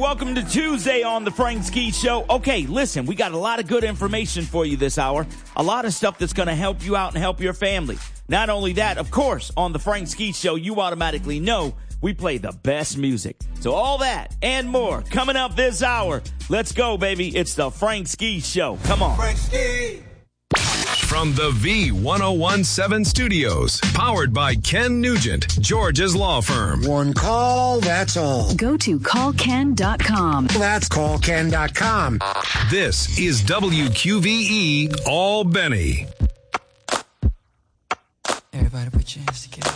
welcome to Tuesday on the Frank Ski Show. Okay, listen, we got a lot of good information for you this hour. A lot of stuff that's going to help you out and help your family. Not only that, of course, on the Frank Ski Show, you automatically know we play the best music. So all that and more coming up this hour. Let's go, baby. It's the Frank Ski Show. Come on. Frank Ski. From the V1017 studios, powered by Ken Nugent, George's law firm. One call, that's all. Go to callken.com. That's callken.com. This is WQVE Albany. Everybody put your hands together.